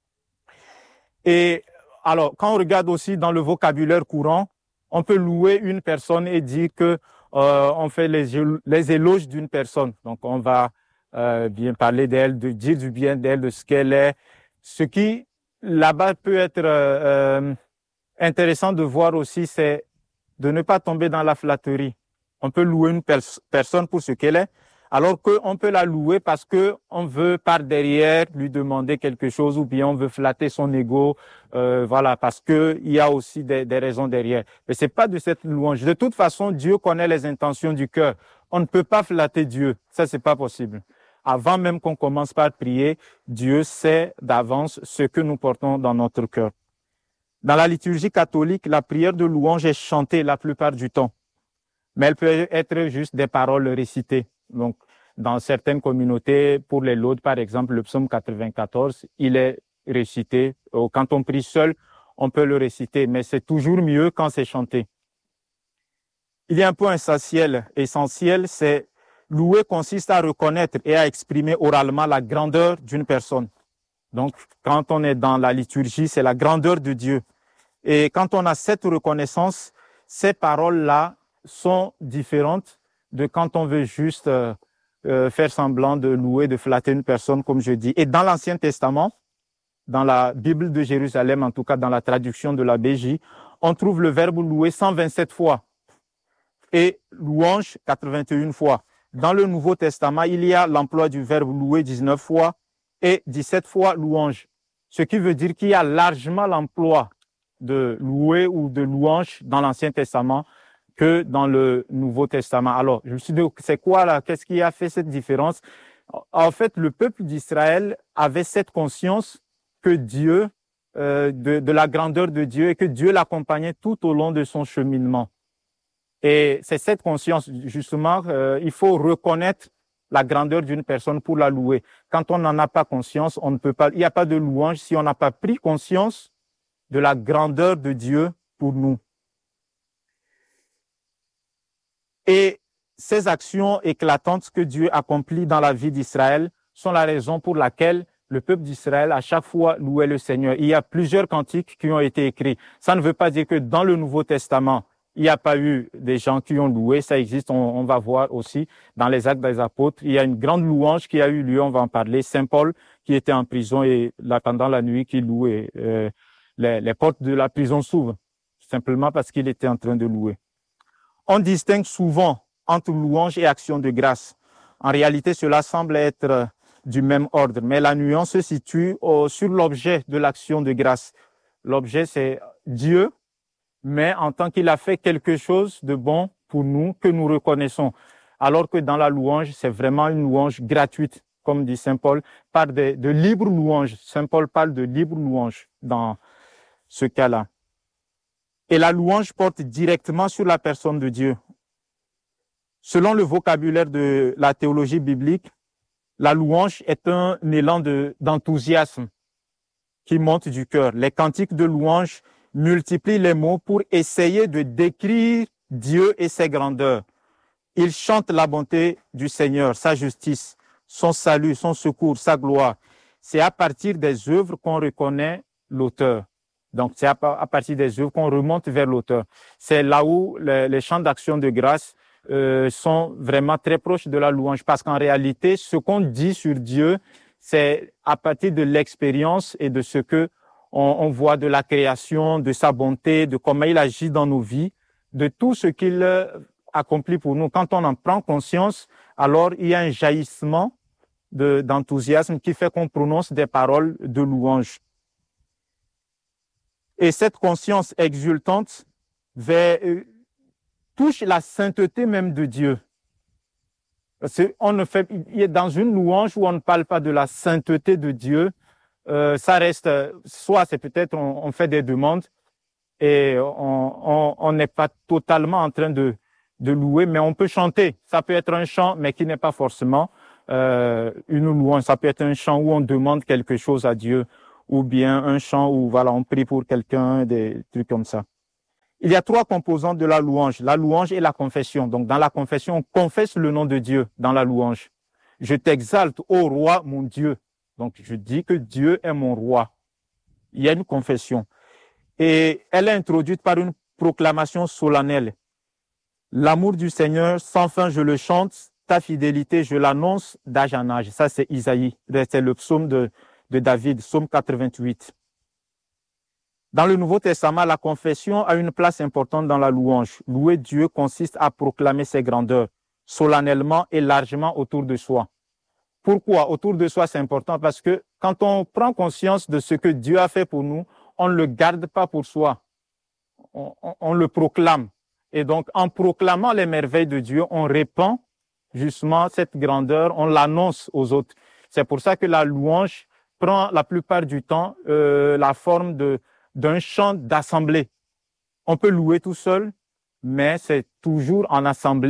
Speaker 3: Et alors, quand on regarde aussi dans le vocabulaire courant, on peut louer une personne et dire que euh, on fait les, les éloges d'une personne. Donc on va euh, bien parler d'elle, de dire du bien d'elle, de ce qu'elle est. Ce qui là-bas peut être euh, intéressant de voir aussi, c'est de ne pas tomber dans la flatterie. On peut louer une pers- personne pour ce qu'elle est, alors qu'on peut la louer parce que on veut par derrière lui demander quelque chose ou bien on veut flatter son ego, euh, voilà, parce que il y a aussi des, des raisons derrière. Mais c'est pas de cette louange. De toute façon, Dieu connaît les intentions du cœur. On ne peut pas flatter Dieu. Ça, c'est pas possible. Avant même qu'on commence par prier, Dieu sait d'avance ce que nous portons dans notre cœur. Dans la liturgie catholique, la prière de louange est chantée la plupart du temps, mais elle peut être juste des paroles récitées. Donc, dans certaines communautés, pour les laudes, par exemple, le psaume quatre-vingt-quatorze, il est récité. Quand on prie seul, on peut le réciter, mais c'est toujours mieux quand c'est chanté. Il y a un point essentiel, essentiel, c'est louer consiste à reconnaître et à exprimer oralement la grandeur d'une personne. Donc, quand on est dans la liturgie, c'est la grandeur de Dieu. Et quand on a cette reconnaissance, ces paroles-là sont différentes de quand on veut juste euh, euh, faire semblant de louer, de flatter une personne, comme je dis. Et dans l'Ancien Testament, dans la Bible de Jérusalem, en tout cas dans la traduction de la B J, on trouve le verbe louer cent vingt-sept fois et louange quatre-vingt-un fois. Dans le Nouveau Testament, il y a l'emploi du verbe louer dix-neuf fois et dix-sept fois louange. Ce qui veut dire qu'il y a largement l'emploi de louer ou de louange dans l'Ancien Testament que dans le Nouveau Testament. Alors, je me suis dit, c'est quoi là? Qu'est-ce qui a fait cette différence? En fait, le peuple d'Israël avait cette conscience que Dieu, euh, de, de la grandeur de Dieu et que Dieu l'accompagnait tout au long de son cheminement. Et c'est cette conscience, justement, euh, il faut reconnaître la grandeur d'une personne pour la louer. Quand on n'en a pas conscience, on ne peut pas, il n'y a pas de louange si on n'a pas pris conscience de la grandeur de Dieu pour nous. Et ces actions éclatantes que Dieu accomplit dans la vie d'Israël sont la raison pour laquelle le peuple d'Israël, à chaque fois, louait le Seigneur. Il y a plusieurs cantiques qui ont été écrits. Ça ne veut pas dire que dans le Nouveau Testament, il n'y a pas eu des gens qui ont loué. Ça existe, on, on va voir aussi dans les Actes des Apôtres. Il y a une grande louange qui a eu lieu, on va en parler. Saint Paul, qui était en prison et là, pendant la nuit, qui louait. Euh, les, les portes de la prison s'ouvrent, simplement parce qu'il était en train de louer. On distingue souvent entre louange et action de grâce. En réalité, cela semble être du même ordre, mais la nuance se situe au, sur l'objet de l'action de grâce. L'objet, c'est Dieu, mais en tant qu'il a fait quelque chose de bon pour nous, que nous reconnaissons. Alors que dans la louange, c'est vraiment une louange gratuite, comme dit Saint Paul, par de, de libre louange. Saint Paul parle de libre louange dans ce cas-là. Et la louange porte directement sur la personne de Dieu. Selon le vocabulaire de la théologie biblique, la louange est un élan de, d'enthousiasme qui monte du cœur. Les cantiques de louange multiplient les mots pour essayer de décrire Dieu et ses grandeurs. Ils chantent la bonté du Seigneur, sa justice, son salut, son secours, sa gloire. C'est à partir des œuvres qu'on reconnaît l'auteur. Donc, c'est à partir des œuvres qu'on remonte vers l'auteur. C'est là où les, les chants d'action de grâce euh, sont vraiment très proches de la louange. Parce qu'en réalité, ce qu'on dit sur Dieu, c'est à partir de l'expérience et de ce que on, on voit de la création, de sa bonté, de comment il agit dans nos vies, de tout ce qu'il accomplit pour nous. Quand on en prend conscience, alors il y a un jaillissement de, d'enthousiasme qui fait qu'on prononce des paroles de louange. Et cette conscience exultante vers, euh, touche la sainteté même de Dieu. C'est, on ne fait, il est dans une louange où on ne parle pas de la sainteté de Dieu. Euh, ça reste, soit c'est peut-être on, on fait des demandes et on n'est pas totalement en train de, de louer, mais on peut chanter. Ça peut être un chant, mais qui n'est pas forcément euh, une louange. Ça peut être un chant où on demande quelque chose à Dieu, ou bien un chant où voilà on prie pour quelqu'un, des trucs comme ça. Il y a trois composantes de la louange, la louange et la confession. Donc dans la confession, on confesse le nom de Dieu dans la louange. Je t'exalte, ô roi, mon Dieu. Donc je dis que Dieu est mon roi. Il y a une confession. Et elle est introduite par une proclamation solennelle. L'amour du Seigneur, sans fin je le chante, ta fidélité je l'annonce d'âge en âge. Ça c'est Isaïe, c'est le psaume de de David, psaume quatre-vingt-huit. Dans le Nouveau Testament, la confession a une place importante dans la louange. Louer Dieu consiste à proclamer ses grandeurs, solennellement et largement autour de soi. Pourquoi autour de soi c'est important? Parce que quand on prend conscience de ce que Dieu a fait pour nous, on ne le garde pas pour soi. On, on, on le proclame. Et donc, en proclamant les merveilles de Dieu, on répand justement cette grandeur, on l'annonce aux autres. C'est pour ça que la louange prend la plupart du temps euh, la forme de d'un chant d'assemblée. On peut louer tout seul, mais c'est toujours en assemblée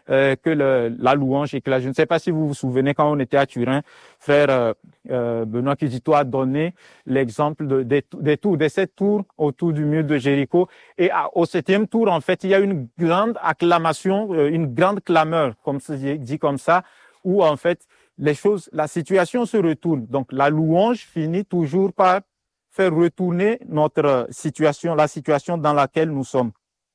Speaker 3: euh, que le, la louange éclate. Je ne sais pas si vous vous souvenez quand on était à Turin, frère euh, euh, Benoît Kizito a donné l'exemple de, des, des tours, des sept tours autour du mur de Jéricho. Et à, au septième tour, en fait, il y a une grande acclamation, euh, une grande clameur, comme c'est dit comme ça, où en fait les choses, la situation se retourne. Donc la louange finit toujours par faire retourner notre situation, la situation dans laquelle nous sommes.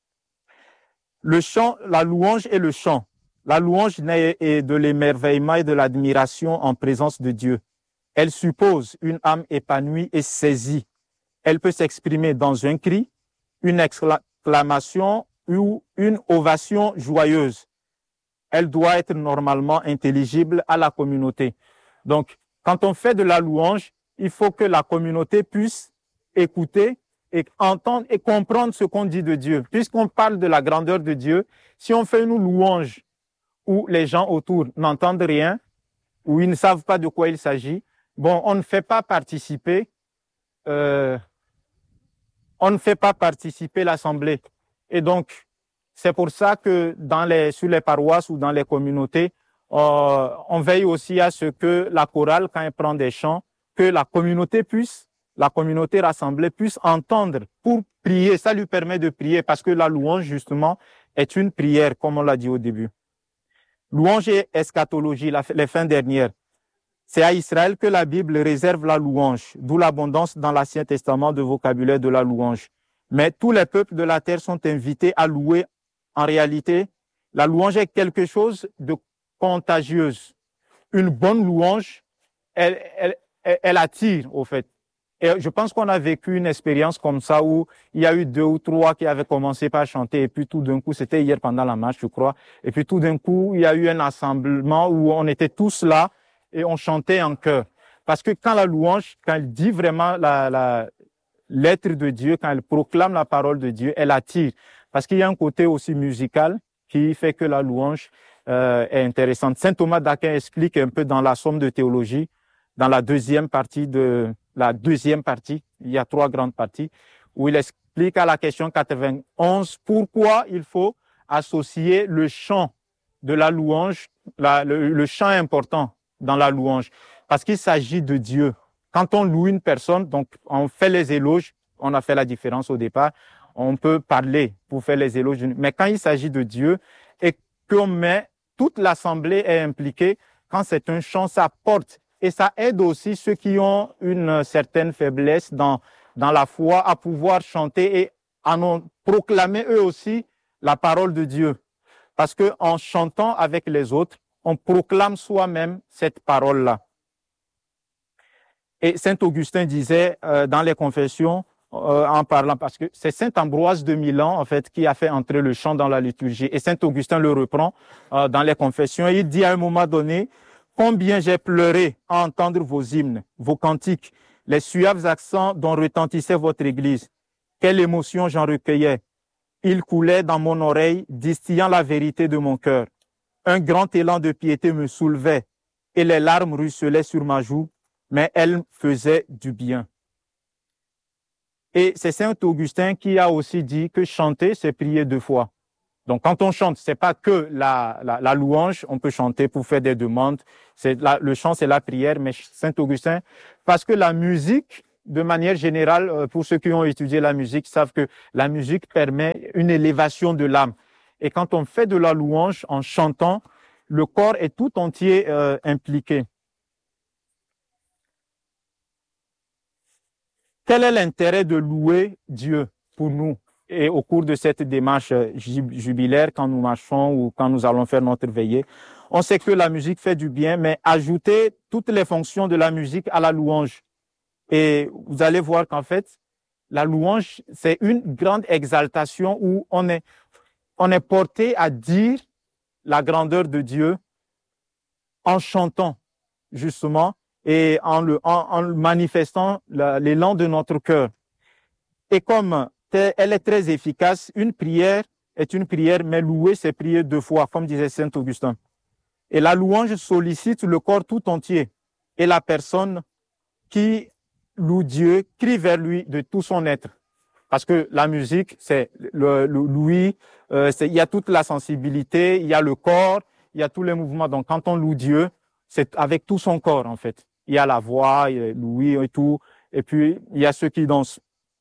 Speaker 3: Le chant, la louange et le chant. La louange naît de l'émerveillement et de l'admiration en présence de Dieu. Elle suppose une âme épanouie et saisie. Elle peut s'exprimer dans un cri, une exclamation ou une ovation joyeuse. Elle doit être normalement intelligible à la communauté. Donc, quand on fait de la louange, il faut que la communauté puisse écouter et entendre et comprendre ce qu'on dit de Dieu. Puisqu'on parle de la grandeur de Dieu, si on fait une louange où les gens autour n'entendent rien, où ils ne savent pas de quoi il s'agit, bon, on ne fait pas participer, euh, on ne fait pas participer l'assemblée. Et donc, c'est pour ça que dans les, sur les paroisses ou dans les communautés, euh, on veille aussi à ce que la chorale, quand elle prend des chants, que la communauté puisse, la communauté rassemblée puisse entendre pour prier. Ça lui permet de prier parce que la louange, justement, est une prière, comme on l'a dit au début. Louange et eschatologie, la, les fins dernières. C'est à Israël que la Bible réserve la louange, d'où l'abondance dans l'Ancien Testament de vocabulaire de la louange. Mais tous les peuples de la terre sont invités à louer. En réalité, la louange est quelque chose de contagieuse. Une bonne louange, elle, elle, elle attire, au fait. Et je pense qu'on a vécu une expérience comme ça où il y a eu deux ou trois qui avaient commencé par chanter et puis tout d'un coup, c'était hier pendant la marche, je crois, et puis tout d'un coup, il y a eu un assemblement où on était tous là et on chantait en chœur. Parce que quand la louange, quand elle dit vraiment la, la, l'être de Dieu, quand elle proclame la parole de Dieu, elle attire. Parce qu'il y a un côté aussi musical qui fait que la louange euh, est intéressante. Saint Thomas d'Aquin explique un peu dans la Somme de théologie, dans la deuxième partie de la deuxième partie, il y a trois grandes parties, où il explique à la question quatre-vingt-onze pourquoi il faut associer le chant de la louange, la, le, le chant important dans la louange, parce qu'il s'agit de Dieu. Quand on loue une personne, donc on fait les éloges, on a fait la différence au départ, on peut parler pour faire les éloges, mais quand il s'agit de Dieu et qu'on met, toute l'assemblée est impliquée, quand c'est un chant, ça porte. Et ça aide aussi ceux qui ont une certaine faiblesse dans, dans la foi à pouvoir chanter et à nous proclamer eux aussi la parole de Dieu. Parce que en chantant avec les autres, on proclame soi-même cette parole-là. Et Saint Augustin disait euh, dans les confessions, euh, en parlant, parce que c'est Saint Ambroise de Milan, en fait, qui a fait entrer le chant dans la liturgie. Et Saint Augustin le reprend euh, dans les confessions. Et il dit à un moment donné, combien j'ai pleuré à entendre vos hymnes, vos cantiques, les suaves accents dont retentissait votre église. Quelle émotion j'en recueillais. Il coulait dans mon oreille, distillant la vérité de mon cœur. Un grand élan de piété me soulevait et les larmes ruisselaient sur ma joue, mais elles faisaient du bien. Et c'est Saint Augustin qui a aussi dit que chanter, c'est prier deux fois. Donc, quand on chante, c'est pas que la, la, la louange, on peut chanter pour faire des demandes. C'est la, le chant, c'est la prière, mais Saint Augustin, parce que la musique, de manière générale, pour ceux qui ont étudié la musique, savent que la musique permet une élévation de l'âme. Et quand on fait de la louange en chantant, le corps est tout entier euh, impliqué. Quel est l'intérêt de louer Dieu pour nous? Et au cours de cette démarche jubilaire, quand nous marchons ou quand nous allons faire notre veillée, on sait que la musique fait du bien, mais ajouter toutes les fonctions de la musique à la louange. Et vous allez voir qu'en fait, la louange, c'est une grande exaltation où on est, on est porté à dire la grandeur de Dieu en chantant, justement, et en, le, en, en manifestant l'élan de notre cœur. Et comme elle est très efficace, une prière est une prière, mais louer, c'est prier deux fois, comme disait Saint Augustin. Et la louange sollicite le corps tout entier. Et la personne qui loue Dieu crie vers lui de tout son être. Parce que la musique, c'est le, le l'ouïe, euh, c'est, il y a toute la sensibilité, il y a le corps, il y a tous les mouvements. Donc, quand on loue Dieu, c'est avec tout son corps, en fait. Il y a la voix, il y a l'ouïe et tout. Et puis, il y a ceux qui dansent.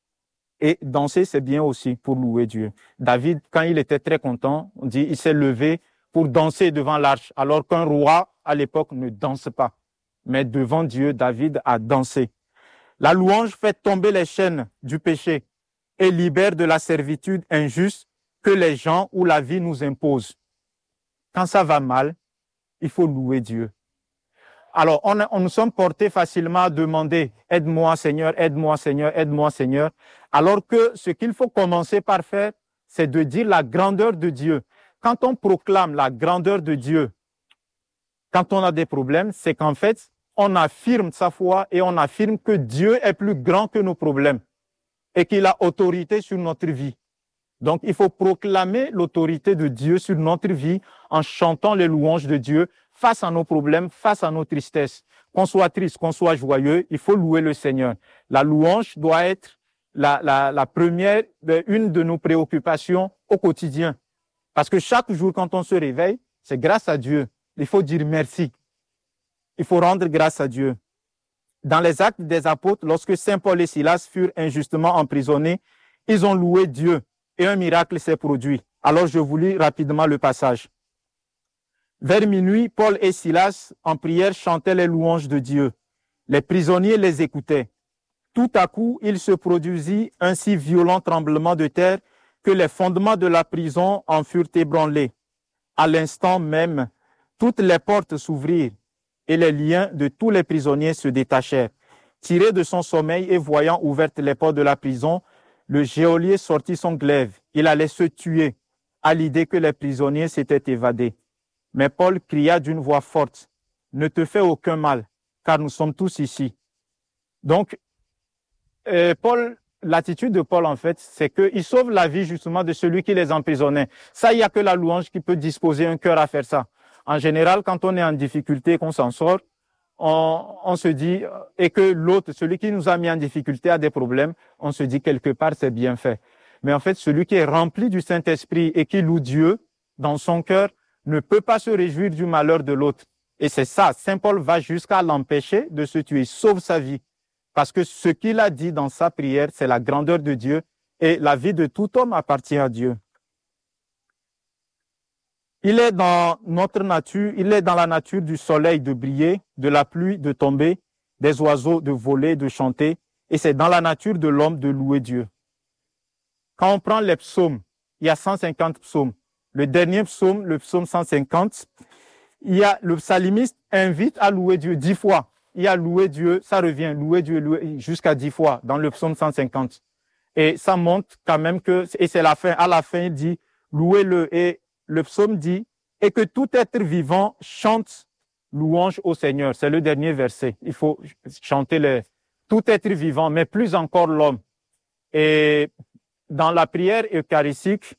Speaker 3: Et danser, c'est bien aussi pour louer Dieu. David, quand il était très content, on dit, il s'est levé pour danser devant l'arche, alors qu'un roi, à l'époque, ne danse pas. Mais devant Dieu, David a dansé. La louange fait tomber les chaînes du péché et libère de la servitude injuste que les gens ou la vie nous imposent. Quand ça va mal, il faut louer Dieu. Alors, on, on nous sommes portés facilement à demander « Aide-moi Seigneur, aide-moi Seigneur, aide-moi Seigneur », alors que ce qu'il faut commencer par faire, c'est de dire la grandeur de Dieu. Quand on proclame la grandeur de Dieu, quand on a des problèmes, c'est qu'en fait, on affirme sa foi et on affirme que Dieu est plus grand que nos problèmes et qu'il a autorité sur notre vie. Donc, il faut proclamer l'autorité de Dieu sur notre vie en chantant les louanges de Dieu face à nos problèmes, face à nos tristesses. Qu'on soit triste, qu'on soit joyeux, il faut louer le Seigneur. La louange doit être la, la, la première, une de nos préoccupations au quotidien. Parce que chaque jour, quand on se réveille, c'est grâce à Dieu. Il faut dire merci. Il faut rendre grâce à Dieu. Dans les Actes des Apôtres, lorsque Saint Paul et Silas furent injustement emprisonnés, ils ont loué Dieu et un miracle s'est produit. Alors, je vous lis rapidement le passage. Vers minuit, Paul et Silas, en prière, chantaient les louanges de Dieu. Les prisonniers les écoutaient. Tout à coup, il se produisit un si violent tremblement de terre que les fondements de la prison en furent ébranlés. À l'instant même, toutes les portes s'ouvrirent et les liens de tous les prisonniers se détachèrent. Tiré de son sommeil et voyant ouvertes les portes de la prison, le geôlier sortit son glaive. Il allait se tuer à l'idée que les prisonniers s'étaient évadés. Mais Paul cria d'une voix forte, « Ne te fais aucun mal, car nous sommes tous ici. » Donc, euh, Paul, l'attitude de Paul, en fait, c'est qu'il sauve la vie justement de celui qui les emprisonnait. Ça, il n'y a que la louange qui peut disposer un cœur à faire ça. En général, quand on est en difficulté, qu'on s'en sort, on, on se dit, et que l'autre, celui qui nous a mis en difficulté, a des problèmes, on se dit quelque part, c'est bien fait. Mais en fait, celui qui est rempli du Saint-Esprit et qui loue Dieu dans son cœur ne peut pas se réjouir du malheur de l'autre. Et c'est ça, Saint Paul va jusqu'à l'empêcher de se tuer, sauve sa vie. Parce que ce qu'il a dit dans sa prière, c'est la grandeur de Dieu et la vie de tout homme appartient à Dieu. Il est dans notre nature, il est dans la nature du soleil de briller, de la pluie de tomber, des oiseaux de voler, de chanter, et c'est dans la nature de l'homme de louer Dieu. Quand on prend les psaumes, il y a cent cinquante psaumes. Le dernier psaume, le psaume cent cinquante, il y a, le psalimiste invite à louer Dieu dix fois. Il y a louer Dieu, ça revient, louer Dieu, louer jusqu'à dix fois dans le psaume cent cinquante. Et ça montre quand même que, et c'est la fin, à la fin, il dit, louez-le. Et le psaume dit, et que tout être vivant chante louange au Seigneur. C'est le dernier verset. Il faut chanter le, tout être vivant, mais plus encore l'homme. Et dans la prière eucharistique,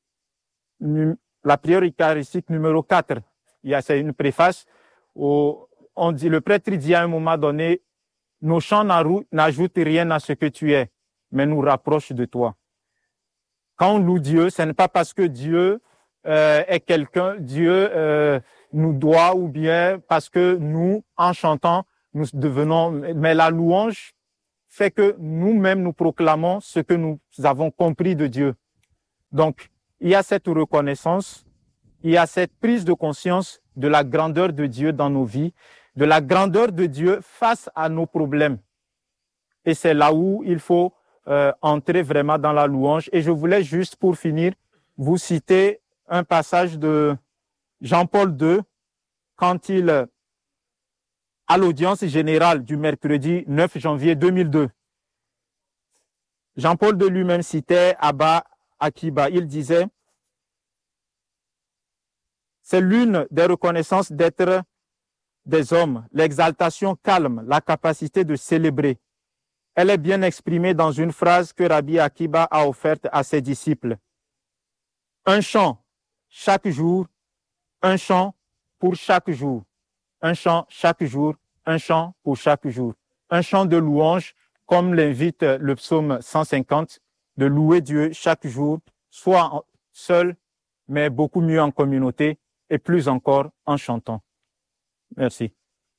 Speaker 3: la prière eucharistique numéro quatre, il y a, c'est une préface où on dit, le prêtre dit à un moment donné, nos chants n'ajoutent rien à ce que tu es, mais nous rapprochent de toi. Quand on loue Dieu, ce n'est pas parce que Dieu euh, est quelqu'un, Dieu euh, nous doit, ou bien parce que nous, en chantant, nous devenons, mais la louange fait que nous-mêmes nous proclamons ce que nous avons compris de Dieu. Donc, il y a cette reconnaissance, il y a cette prise de conscience de la grandeur de Dieu dans nos vies, de la grandeur de Dieu face à nos problèmes. Et c'est là où il faut euh, entrer vraiment dans la louange. Et je voulais juste, pour finir, vous citer un passage de Jean-Paul deux, quand il, à l'audience générale du mercredi neuf janvier deux mille deux, Jean-Paul deux lui-même citait Abba Akiba. Il disait, c'est l'une des reconnaissances d'être des hommes, l'exaltation calme, la capacité de célébrer. Elle est bien exprimée dans une phrase que Rabbi Akiba a offerte à ses disciples. Un chant chaque jour, un chant pour chaque jour, un chant chaque jour, un chant pour chaque jour. Un chant de louange, comme l'invite le psaume cent cinquante, de louer Dieu chaque jour, soit en, seul, mais beaucoup mieux en communauté et plus encore en chantant. Merci.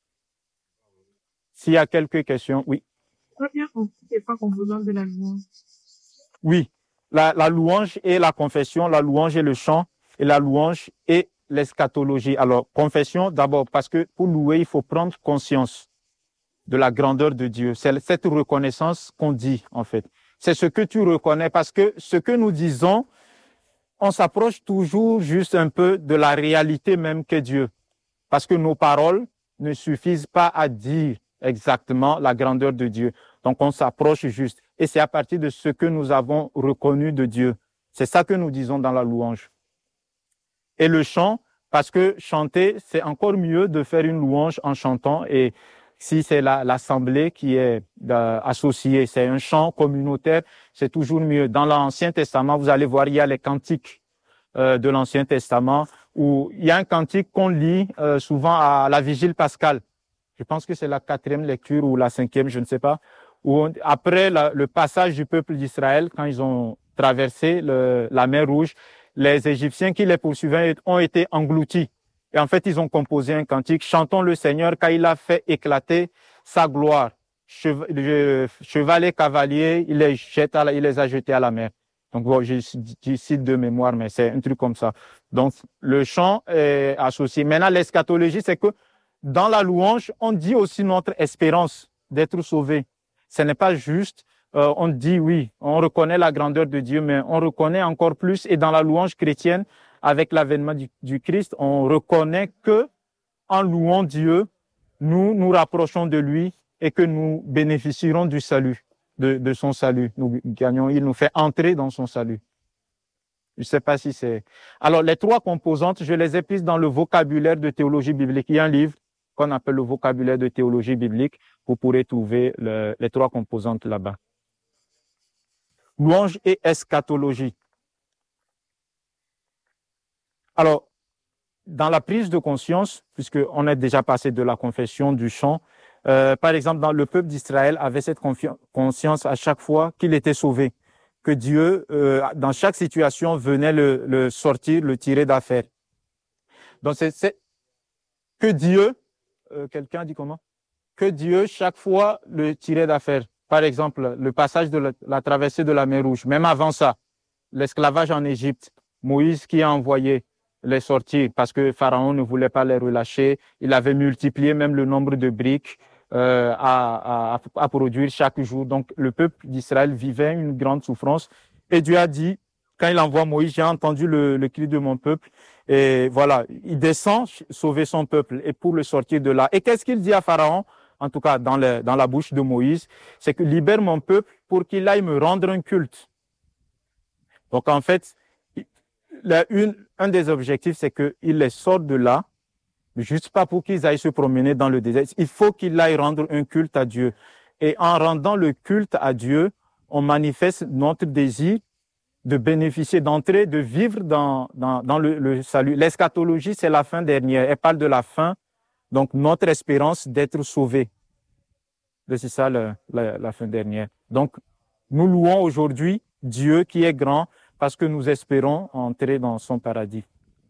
Speaker 3: S'il y a quelques questions, oui.
Speaker 4: Première n'est pas composante de la louange.
Speaker 3: Oui, la, la louange et la confession, la louange et le chant, et la louange et l'eschatologie. Alors, confession, d'abord, parce que pour louer, il faut prendre conscience de la grandeur de Dieu. C'est cette reconnaissance qu'on dit, en fait. C'est ce que tu reconnais, parce que ce que nous disons, on s'approche toujours juste un peu de la réalité même qu'est Dieu. Parce que nos paroles ne suffisent pas à dire exactement la grandeur de Dieu. Donc, on s'approche juste. Et c'est à partir de ce que nous avons reconnu de Dieu. C'est ça que nous disons dans la louange. Et le chant, parce que chanter, c'est encore mieux de faire une louange en chantant. Et si c'est la, l'assemblée qui est euh, associée, c'est un chant communautaire, c'est toujours mieux. Dans l'Ancien Testament, vous allez voir, il y a les cantiques euh, de l'Ancien Testament, où il y a un cantique qu'on lit euh, souvent à la vigile pascale. Je pense que c'est la quatrième lecture ou la cinquième, je ne sais pas. Où on, après la, le passage du peuple d'Israël, quand ils ont traversé le, la mer Rouge, les Égyptiens qui les poursuivaient ont été engloutis. Et en fait, ils ont composé un cantique. Chantons le Seigneur car il a fait éclater sa gloire. Cheval, cheval et cavalier, il les, jette à la, il les a jetés à la mer. Donc, bon, je, je cite de mémoire, mais c'est un truc comme ça. Donc, le chant est associé. Maintenant, l'eschatologie, c'est que dans la louange, on dit aussi notre espérance d'être sauvé. Ce n'est pas juste, euh, on dit oui, on reconnaît la grandeur de Dieu, mais on reconnaît encore plus. Et dans la louange chrétienne, avec l'avènement du, du Christ, on reconnaît que, en louant Dieu, nous nous rapprochons de lui et que nous bénéficierons du salut, de, de son salut. Nous gagnons, il nous fait entrer dans son salut. Je ne sais pas si c'est... Alors, les trois composantes, je les ai prises dans le vocabulaire de théologie biblique. Il y a un livre qu'on appelle le vocabulaire de théologie biblique. Vous pourrez trouver le, les trois composantes là-bas. Louange et eschatologie. Alors, dans la prise de conscience, puisqu'on est déjà passé de la confession, du chant, euh, par exemple, dans le peuple d'Israël avait cette conscience à chaque fois qu'il était sauvé, que Dieu, euh, dans chaque situation, venait le, le sortir, le tirer d'affaire. Donc, c'est, c'est que Dieu, euh, quelqu'un dit comment? Que Dieu, chaque fois, le tirait d'affaire. Par exemple, le passage de la, la traversée de la mer Rouge, même avant ça, l'esclavage en Égypte, Moïse qui a envoyé les sortir parce que Pharaon ne voulait pas les relâcher. Il avait multiplié même le nombre de briques euh, à, à, à produire chaque jour. Donc, le peuple d'Israël vivait une grande souffrance. Et Dieu a dit, quand il envoie Moïse, j'ai entendu le, le cri de mon peuple. Et voilà, il descend sauver son peuple et pour le sortir de là. Et qu'est-ce qu'il dit à Pharaon? En tout cas, dans, le, dans la bouche de Moïse, c'est que libère mon peuple pour qu'il aille me rendre un culte. Donc, en fait, la, une, un des objectifs, c'est qu'il les sorte de là, juste pas pour qu'ils aillent se promener dans le désert. Il faut qu'il aille rendre un culte à Dieu. Et en rendant le culte à Dieu, on manifeste notre désir de bénéficier, d'entrer, de vivre dans, dans, dans le, le salut. L'eschatologie, c'est la fin dernière. Elle parle de la fin, donc notre espérance d'être sauvé. C'est ça le, la, la fin dernière. Donc, nous louons aujourd'hui Dieu qui est grand parce que nous espérons entrer dans son paradis.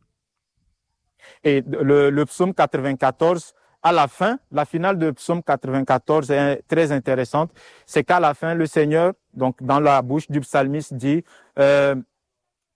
Speaker 3: Et le, le psaume quatre-vingt-quatorze, à la fin, la finale de psaume quatre-vingt-quatorze est très intéressante. C'est qu'à la fin, le Seigneur, donc dans la bouche du psalmiste, dit euh,